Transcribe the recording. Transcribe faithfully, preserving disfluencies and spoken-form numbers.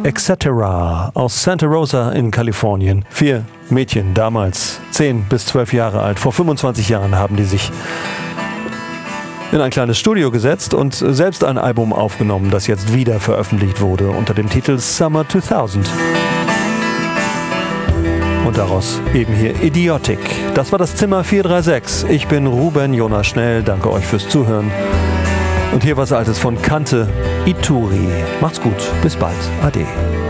et cetera aus Santa Rosa in Kalifornien. Vier Mädchen, damals zehn bis zwölf Jahre alt, vor fünfundzwanzig Jahren haben die sich in ein kleines Studio gesetzt und selbst ein Album aufgenommen, das jetzt wieder veröffentlicht wurde unter dem Titel Summer zweitausend. Und daraus eben hier Idiotic. Das war das Zimmer vier drei sechs. Ich bin Ruben Jonas Schnell, danke euch fürs Zuhören. Und hier was Altes von Kante, Ituri. Macht's gut, bis bald, ade.